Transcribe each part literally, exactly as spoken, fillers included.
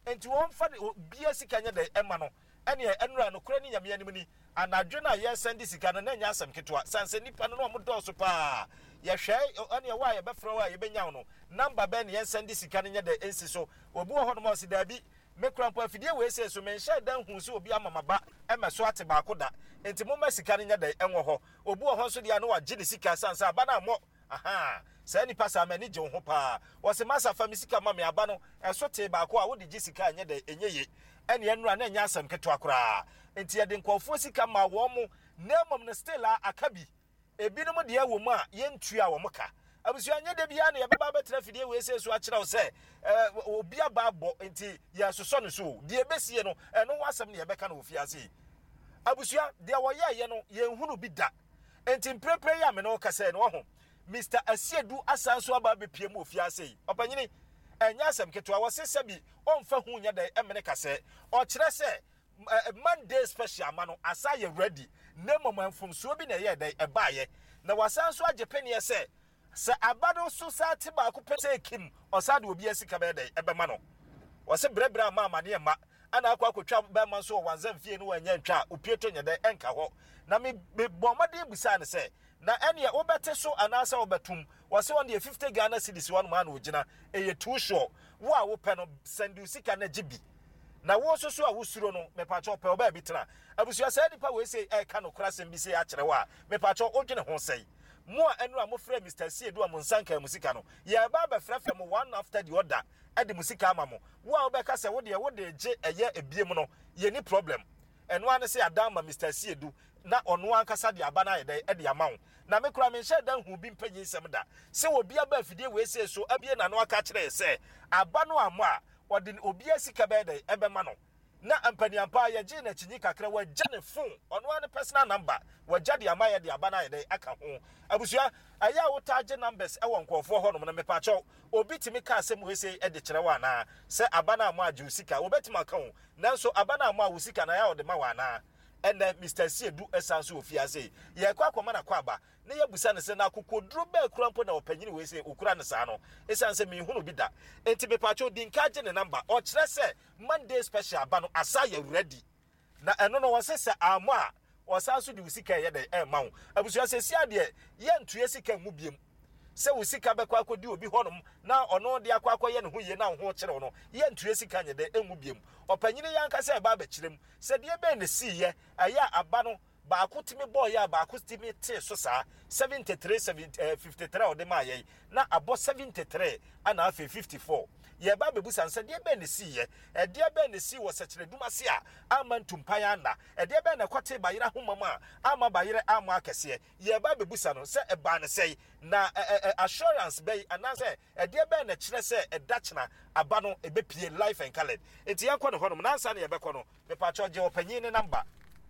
enti won fa bia sika nya de ema no ene enura no kura ni nyame anim ni anadwo na ye send sika no na nya asem ketwa sanse nipa no no mo do so pa ye hwe ene wa ye befro wa ye benya no number ben ye send sika no nya de ensi so obi wo ho no mo si da bi me kura mpa fidie we se so men hye dan hu so obi amamaba eme so ate ba koda enti mo ma sika no nya de enwo ho obi wo ho so dia no wa gye ne sika sanse aba na mo aha sa nipa sa mani je ho pa wo se masa fa misika ma me aba no eso te ba ko a wo de gi sika anya de enyeye ene enura na nya asam keto akora enti ye de nkofo sika ma wo mu nemom ne still akabi ebinom de awo mu a ye ntua wo muka abusu anya de bia na ye baba betra fidie we se so akira wo se obi aba abo enti ye soso no so de ebesie no eno wasam ne ye beka na ofiase abusu de wo ye ye no ye nhunu bi da enti prepare ya me no kase no ho Mister Asiedu asanso aba bepie mu ofiase opanyini enya asem ketwa wo se sabi onfa hu nya da emene kase o kire se Monday special ma no asa ye ready na momamfum so bi na ye da ebaaye na wasanso agepene se se abado so sati ba ko pese kim osade obi asika be da ebema no wo se brebra ma ma ne ma ana akwa akotwa be ma so wanzan fie no wanya ntwa opieto nya da enka ho na me bomade busa ne se na ene obete so anasa obetum wase on the fifty Ghana cedis one man ogina eye too sure wo a wo pe no sendu sika na gibi na wo so so a wo suro no me pa cho pe oba bi tena abusua say nipa we say e ka no krasem bi say a kire wa me pa cho odwene ho say mo a enu a mo frɛ Mister Siedu a mo nsanka musika no ye ba ba frɛ mo one after the other e de musika ama mo wo a obeka say wo de wo de je eye ebiem no ye ni problem enu an say adama Mister Siedu na ono ankasa de aba na ye de de ama wo na me kura me hye dan hu bi mpanyi nsem da se obi aba afidie we se so abie na no aka kire se aba no amo a ode obi asika be de ebe ma no na ampani ampa ye gi na kinyi kakra wa gya ne phone ono an personal number wa gya de ama ye de aba na ye de aka ho abusua aya wo tage numbers e won kwofo ho no na me pa cho obi timi ka asem we se e de kire wa na se aba na amo a ju sika obetima ka ho nanso aba na amo a wo sika na ya ode ma wa na and then Mister Siedu esanso ofiase ye kwa kwama na kwaba na ye busa ne se na kokodro ba kurampo na opanyini we se okura ne sa no esanse me hunu bi da enti me pacho din ka je ne number o kire se Monday special ba no asa ye ready na eno no wose se amo a osanso di usika ye de e ma wo abusu ase sia de ye ntue sika mu biem se usika be kwa akodi obi honom na ono de akwa akwa ye ne ho ye na ho kire no ye ntue sika nye de emu biem opanyini yanka se ba ba kirem se de be ne si ye aya aba no ba akotimi boy ya ba akotimi te so sa seventy-three fifty-three o de ma ye na abo seventy-three ana afi fifty-four ye ba bebu sanse de be ne si ye e de be ne si wo sekire duma se a ama ntumpan ana e de be na kwate bayira homama ama bayire ama akese ye ba bebu sa no se e ba ne sei na assurance be anase e de be na kire se e dachna aba no e be pie life and colored enti yakọ ne honom na ansa ne ye be kọ no me pa cho je opanyin ne number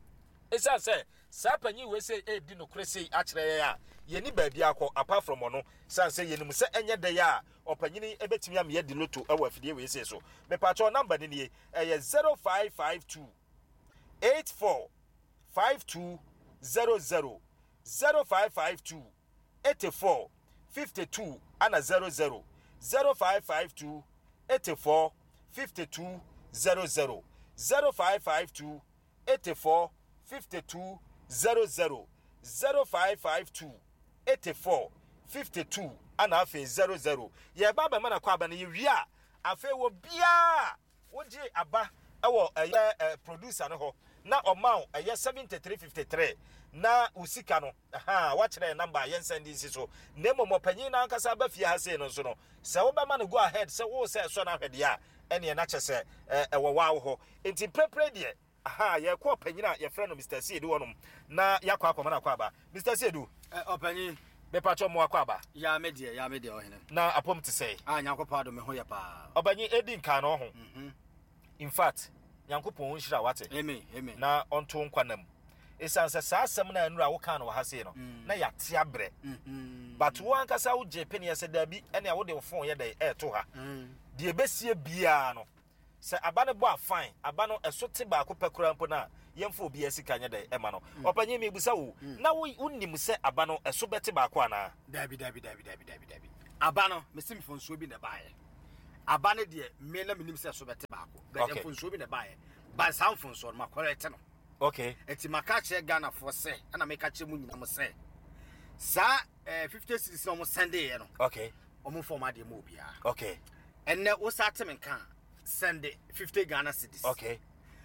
esa se sa panyin we say e di no kresi a kire ya ye ni ba bia akọ apart from ono san say ye ni mu se enye de ya opanyin ebetimi am ye di loto e wa fidie we say so me pa cho number ni e ye zero five five two eight four five two zero zero zero five five two eight four five two ana zero zero zero five five two eight four five two zero zero zero five five two eight four fifty-two zero zero zero five five two eight four fifty-two and afe zero zero ye baba mana kwa aba na ye wia afe wo bia woje aba ewo eye producer no ho na omao eye seventy-three fifty-three na usika no aha wa kire number yen send isi so na momo panyin na ankasa ba fie ha sei no so no se wo ba ma no go ahead se wo se so na hwede a ene na kyese ewo wa wo ho enti prepare de aha ye ko panyina ye frɛ no Mister Siedu wonum na yakwa akoma na kwaba Mister Siedu eh opanyi be pacho mo akwaba ya me de ya me de ohene na apom te sei ah nyankopɔ do me ho ye pa obanyi edi nka no ho mhm in fact nyankopɔ nhira wate amen amen na onto nkwanam esanse saa asɛm na anura wo kan no ha sei no na ya te abrɛ mhm but wo ankasa wo je peni ese da bi ene a wo de phone ye da e to ha mhm de ebesie bia no se abane bo afine abano esote ba akopɛ kurampo na yemfo obi asika nya de ema no opanyi me busa wo na wo unnim se abano eso bete ba akwa na dabi dabi dabi dabi dabi dabi abano mesim fo nsuo bi na baaye Abane de me na minim se so bete baako. But Okay. mfonso bi na bae. Ba san mfonso no makorete no. Okay. Eti maka che Ghana for say ana meka che mu nyina mo say. Sa eh fifty cities no mo send e no. Okay. Omo form ade mo bia. Okay. Enne wo sa te menka send fifty Ghana cities. Okay.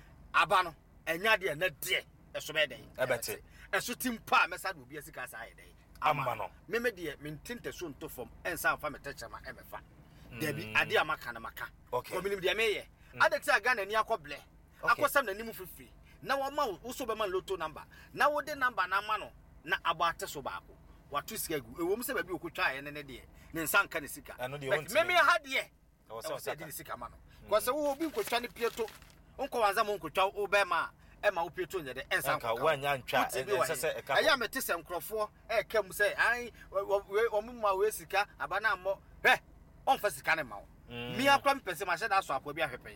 Aba no enya de na de eso be den. Ebete. Eso timpa mesa do bia sika sa aye den. Amma no. Me me de mentinte so nto form ensa fa metechama emefa. Debi ade amaka na maka. Okay. Ko minim de meye. Adati Ghana ni akoble. Akosam na nimu fifi. Na wo ma wo so be man lotto number. Na wo de number na ma no na abate so baako. Watu sika gu. E wo mu se ba bi okotwa ye ne ne de. Ne nsa nka ne sika. Me me ha de. O so se de sika ma no. Ko se wo obi nkotwa ne pieto. Onko wanza mo nkotwa wo be ma e ma wo pieto nye de ensa nka wo anya ntwa ense se e ka. Aya mete se nkrofo e kam se ai wo mu ma we sika abana mo. He on fa sika ne ma wo. Mi akwa mpese ma sheda so akwa bi ahwepen.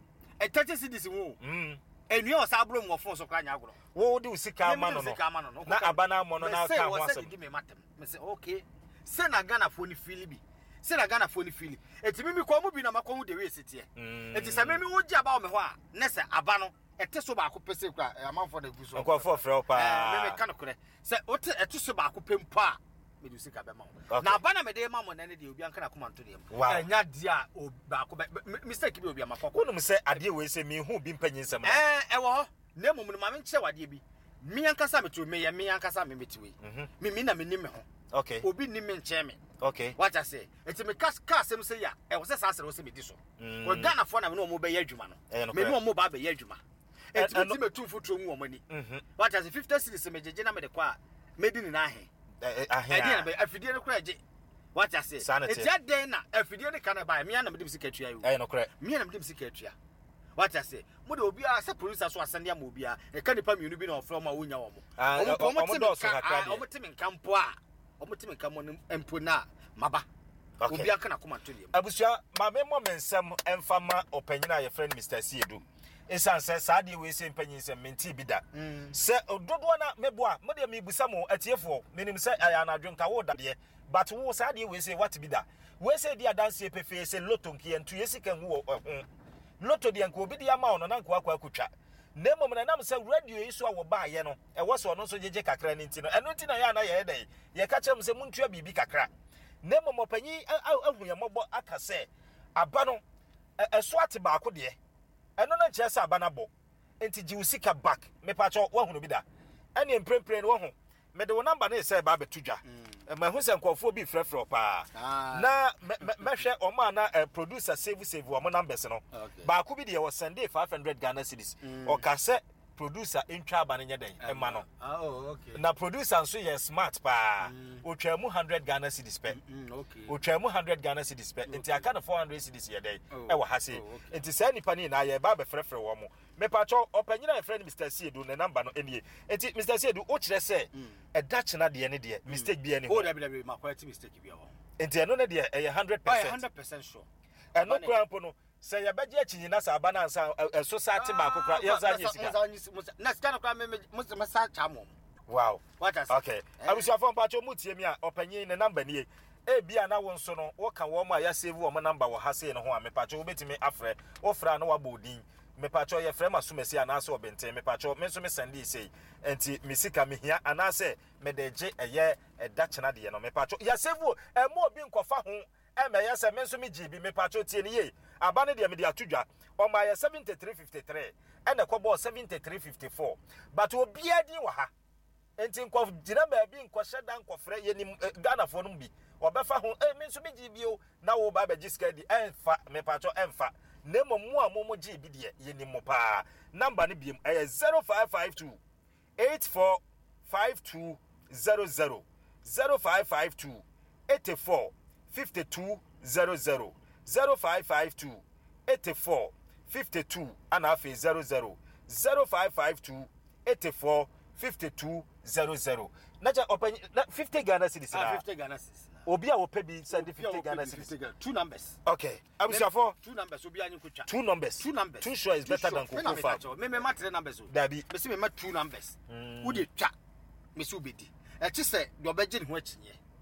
E thirty cities wo. Mm. Enu o sa abro mo fon so kwa nya agro. Wo de usika ma no no. Na abana mo no na aka ho asem. Say me matem. Me say okay. Say na Ghana fo ni fili bi. Say na Ghana fo ni fili. Eti mi mi kwa mu bi na makwa hu de we sitie. Eti sa me mi wo gi aba o me ho a, na say aba no ete so ba akopese kwa amanfo da gu so. Nkwa fo frɛ pa. Eh me me ka no kore. Say ote ete so ba akopempo a me du sika be ma wo. Na aba na me de ma mo na ne de obi anka na komanto de. Enya dia o ba ko mistake bi obi amakwa. Wonum sɛ ade we sɛ mi hu bi mpanyinsɛm. Eh e wo ho. Na mum no ma me nche wade bi. Mi ankasa me to me ye mi ankasa me metiwe. Mi mi na me ni me ho. Okay. Obi ni me nche me. Okay. What I say? Eti me kas kasem say ya. E wo se sa asere wo se me di so. Ko Ghana fo na me no mo be ye adwuma no. Me no mo ba be ye adwuma. Eti me ti me tu futuro mu wo mani. What I say fifty cities me jeje na me de kwa me di ni na ahe. Eh ahe. E di na be afidie no kura je. What I say? Eti aden na afidie ne kana ba me ana me de sika tua yo. Eh no kura. Me ana me de sika tua. What I say? Mo de obi a se producer so asande am obi a e ka nipa mienu bi na ofro ma wonya wo mo. Omo do so kakra de. Omo timi nkampo a. Omo timi nkampo no empo na maba. Obi aka na komanto liam. Abusua ma me mo mensem emfa ma opanyina ye friend Mister Siedu. Esan se saade we se mpanyinsem menti bi da. Se dodo na meboa mo de me busa mo atiefo menim se aya na adwenka wo da de but wo saade we se what bi da. We se dia dance pefe se lotto nkie ntu yesika hu ho. Lotto de nko obi de ama no na nko akwa akutwa. Nemo na nam se radio yi so a wo ba ye no e wo so no so jeje kakra ni nti no eno nti na ya na ye dey ye ka chem se muntua bibi kakra. Nemo mopanyi ahu ye mobo aka se aba no eso ate ba ko de eno na nche se aba na bo enti ji usika back me pa cho wo hunu bi da ene emprempren wo hu me de wo number na se ba betudwa ma hu se nkofo bi frefre pa na mehwe o ma na producer save save wo numbers no ba ko bi de wo Sunday five hundred Ghana cedis o ka se producer intwa aba ne den e ma no ah oh okay na producer nso ye smart pa o twa mu one hundred Ghana cedis pe okay o twa mu one hundred Ghana cedis pe enti aka na four hundred cedis ye den e wo ha se enti sa nipa ni na ye ba be frefre wo mo me pa cho opanyina e friend Mister Siedu ne number no enie enti Mister Siedu o kire se e dach na de ne de mistake bi ani o da bi da bi ma quality mistake bi ho enti eno ne de e one hundred percent one hundred percent sure eno krampo no se ya beje achinyi na sa aba na nsa so sate ba kokra ya za nyi sika na sika na kwa me me sa chamo wow what I say okay abusia fon pa cho mutie mi a opanyin ne number nie e bia na won so no wo ka wo ma ya save wo mo number wo ha se no ho a me pa cho obetimi afre wo fra na wa bodin me pa cho ye frɛ ma sumesi ana se obenten me pa cho me so me sende sei enti me sika me hia ana se me de je eye eda chena de no me pa cho ya save wo e mo obi nkofa ho e me ya se me so me G B me pa cho tie ne ye aba ne de me de atudwa o ma ya seventy-three fifty-three ene kɔbɔ seventy-three fifty-four but obi adi wa ha enti nkof gina ba bi nkɔhye dan nkɔfrɛ ye nim Ghana fo no bi obefa ho e me so me G B o na wo ba ba giska di enfa me pa cho enfa nemo mu a mo mo G B de ye nim mo pa number ne biem e zero five five two eight four five two zero zero zero five five two eight four five two zero zero zero five five two eight four five two and afi zero zero zero five five two eight four five two zero zero naja open fifty Ghana cedis na fifty Ghana cedis obi a wo pɛ bi send fifty Ghana cedis two numbers okay abusiafo two numbers obi anyi kutwa two numbers two numbers two sure is better than koko fa me me ma three numbers o dabi me se me ma two numbers wo de twa me se obedi e ti se de obegye ne ho achinye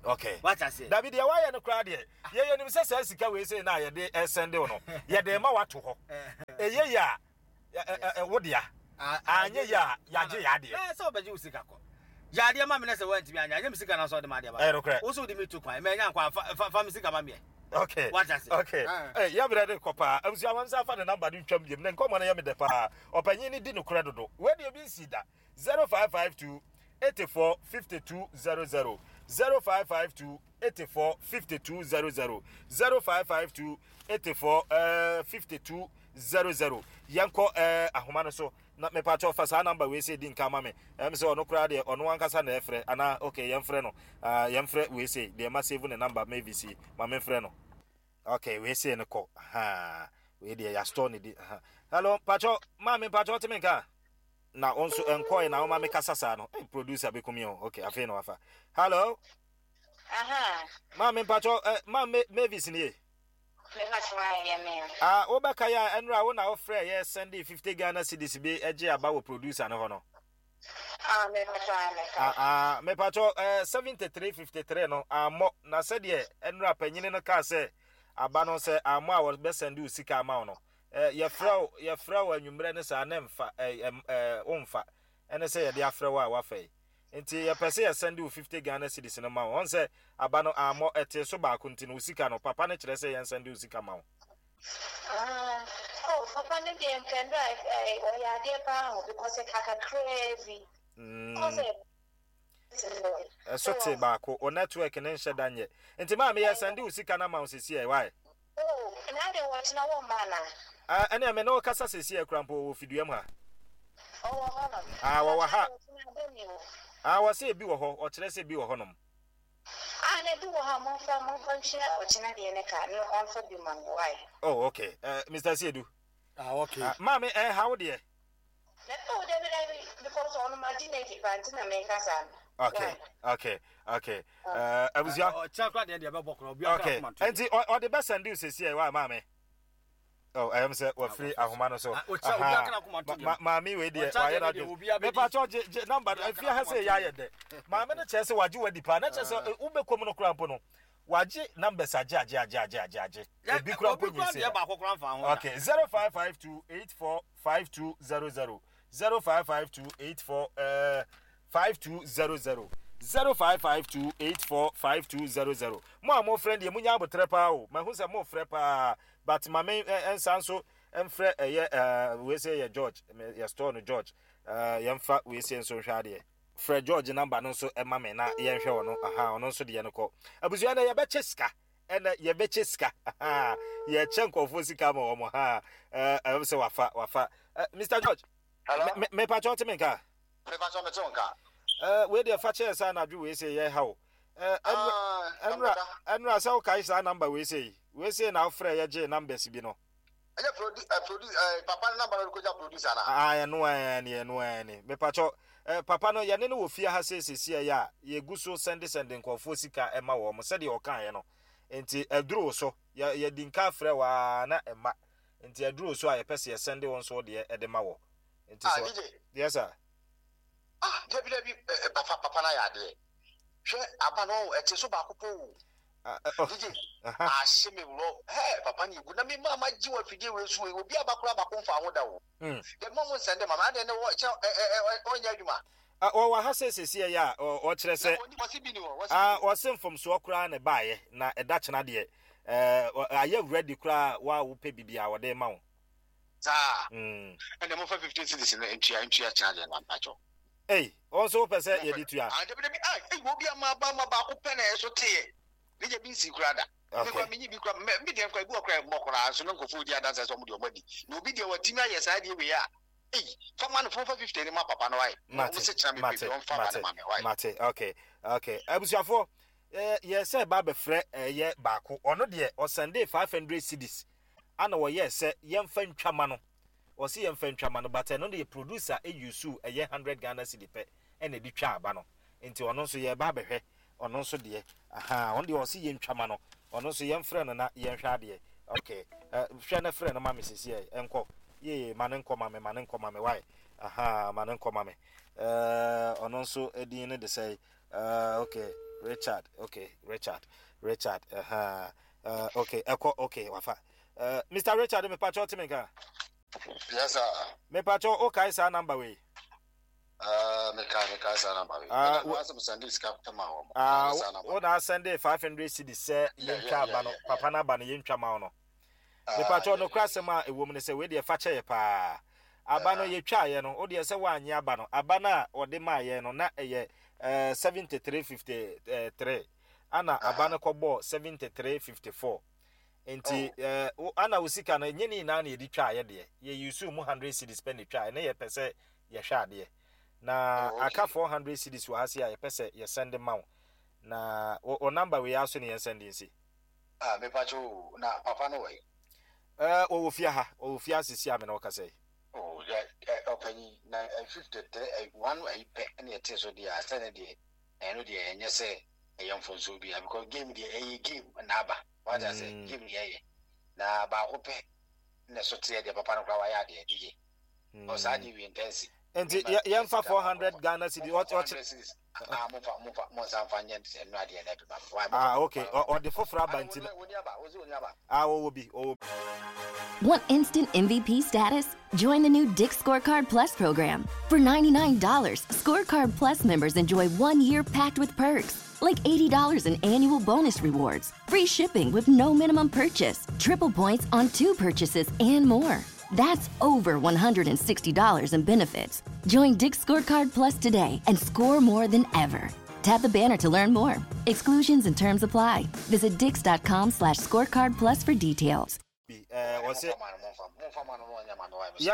Okay. What I say? David, ya why no crowd here? Ye ye nim say say sika we say na ye de send no. Ye de ma wato ho. E ye ya e wo dia. Anye ya ya je ya de. Eh so be ju sika ko. Ya de ma me na say want bi anya, anya sika na so de ma de ba. Eh no crowd. Wo so de me to kwan, me nya kwan fa me sika ma me. Okay. What I say? Okay. Eh ya be de kopa. Abusu amansa fa the number du twam jem. Na nkomo na ye me de pa. Opanyin ni di no crowd do. We de obi si da. zero five five two eighty-four fifty-two zero zero zero five five two eighty-four fifty-two zero zero zero five five two eighty-four fifty-two zero zero yanko eh ahoma no so na me pa cho fa sa number we say din kama me em say ono kra de ono ankasa na efre ana okay yem frɛ no ah yem frɛ we say de ma save the number maybe see ma me frɛ no okay we say no ko ha we de ya store ni di ha hello pacho ma me pacho te me ka na onso enkoy na o ma me kasa sa no eh producer be komi o okay afi no afa hello aha ma me pacho eh ma me Mavis ni e me ka try ya me ah obaka ya enra wo na ofre ye send fifty Ghana cedis be eje aba wo producer no ho no ah me ka try me ka ah ah me pacho eh seventy-three fifty-three no amo na se de enra panyine no ka se aba no se amo a wo be send u sika ama no eh ye fra ye fra wa nwumre ne sa na mfa eh eh omfa ene se ye de afra wa wa fai enti ye pese ye send u fifty Ghana cedis no ma won se aba no amo ete so ba ko nti no sika no papa ne kire se ye send u sika ma ah oh papa ne dem can drive eh o ya de pa because it kaka crazy mm oh so te ba ko o network ne nhye danye enti ma me ye send u sika na ma won sisi e why oh and I don't want to know one man ah ene me no kasa sisi e krampo wo fiduam ha oh hold on ah wa ha ah wa se bi wo ho o kire se bi wo ho nom ah ne do ha mo fa mo fa share o china de ne ka no on for bi man why oh okay uh, Mister Siedu Ah okay. uh, mama eh how there let oh de because on my genetic plant na me ka san okay okay okay uh abuzia Oh chakra de de be bokro obi okay aka come enti o the best and do say see why mama oh I am say we free ahoma no so mama we dey why na do me pa charge number if you have say ya ye de mama no chese waje wadi pa na chese ube kom no krampo no waje numbers aje aje aje aje aje aje Ebi krampo ni say okay zero five five two eight four five two zero zero zero five five two eight four five two zero zero zero five five two eight four five two zero zero mo amo friend ye munya abotre pa o ma hu se mo frɛ pa but ma me ensan so emfrɛ eye we say ye George ye store no George eh yemfa we say so hwa de Fred George number no so ema me na ye hwɛ wono aha ono so de ye no kɔ abusua na ye be cheska ena ye be cheska aha ye chenkofo sika ma wo mo ha eh em se wafa wafa Mister George hello me me pa chote me ka me pa chote me tonka eh we dey fa che sa na dwu we say ye hawo eh enra enra sa o kai sa number we say we say na ofre ye je numbers bi no aye produce produce papa number ko ja producer na ah ye no an ye no an me pa cho eh papa no ye ne no wo fie ha se se se ya ye gu so send send nkofo sika e ma wo mo se de o kan ye no enti aduro so ye ye dinka frɛ wa na e ma enti aduro so a ye pese ye send won so de e de ma wo enti so yes sir ah debi debi papa papa na ya de hwe aba no ete so ba kopo ah dije ah sheme wo eh papa ni gu na me mama ji wa fidie we so obi abakora ba konfa ho da wo mm de mama send mama de ne wo onya adwuma ah o wa ha se se se ya o kire se ah o sem from so okra na baaye na eda chena de eh aye ready kra wa wo pe bibia wo de ma wo za mm and mo fa fifteen cities na entua entua challenge na pacho eh also pese ye di tua ah de bi ah eh wo bia ma ba ma ba ko pe na so te nije bi si kra da me kwa minyi bi kwa me de kwa ibu okra mo kra so no nkofo di adansa so mo de o madi no bi de watimi aye sa de we ya eh fa man four fifty ni ma papa no why mo se chira me pe on fa ma me why mate okay okay abusuafo eh ye say ba be frɛ ye baako ono de o sende five hundred cedis ana wo ye say ye mfa ntwama no o se ye mfa ntwama no but no de producer e use e ye one hundred Ghana cedi pe ena di twa aba no enti ono so ye ba be hwɛ ono so de aha on de o se ye ntwama no ono so ye mfrɛ no na ye nhwa de okay eh hwɛ na frɛ no ma me sisi e enko ye manen koma me manen koma me why aha manen koma me eh ono so edin ne de say uh okay Richard. Okay, Richard. Richard. Uh-huh. Uh, okay, Eko, okay, wafa. Uh, Mister Richard, me pacho timenga. Yes, sir. Me pacho okay sa number we. Uh, me ka me ka sa number we. Ah, wa some Sunday scap tama ho. Ah, ona Sunday five hundred cedis say yentwa ba no, papa na ba no yentwa ma no. Me pacho no krasema ewo me say we de fa che pa. Aba no yetwa ye no, o de say wa anya aba no. Aba na o de ma ye no na eye uh, seventy-three fifty-three. Ana aba no kobo seventy-three fifty-four. Enti eh ana usika na nyeni na na edi twa ye de ye yusu mu one hundred cedis spend twa na ye pese ye hwa de na aka four hundred cedis wa hase ye pese ye send ma na o number we aso ne ye send nsi ah me pacho na papa no we eh o ofia ha o ofia sisi ame na o kase oh yeah opani na fifty-three one e pe na ye te so dia send de eno de enye se e yam fonso bia because game de e game na aba what I say give me here na ba ko pe na so tie de papa no kwa wa ya de dije o sa di we intense enti yam fa four hundred Ghana cedi what what ah mo fa mo fa mo sa fa nyem se no ade na be ba ah okay o de fofra ba nti ah wo bi o Want instant M V P status? Join the new Dick's Scorecard Plus program. For ninety-nine dollars, Scorecard Plus members enjoy one year packed with perks, like eighty dollars in annual bonus rewards, free shipping with no minimum purchase, triple points on two purchases, and more. That's over one hundred sixty dollars in benefits. Join Dick's Scorecard Plus today and score more than ever. Tap the banner to learn more. Exclusions and terms apply. Visit dix.com slash scorecard plus for details. eh was it